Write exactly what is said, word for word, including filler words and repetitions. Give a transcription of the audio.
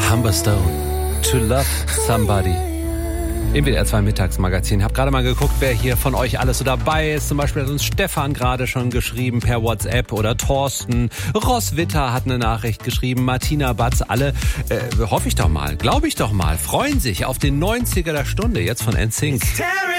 Humberstone, To Love Somebody. Im W D R zwei Mittagsmagazin. Hab gerade mal geguckt, wer hier von euch alles so dabei ist. Zum Beispiel hat uns Stefan gerade schon geschrieben per WhatsApp oder Thorsten. Ross Witter hat eine Nachricht geschrieben. Martina Batz. Alle, äh, hoffe ich doch mal, glaube ich doch mal, freuen sich auf den neunziger der Stunde jetzt von N Sync.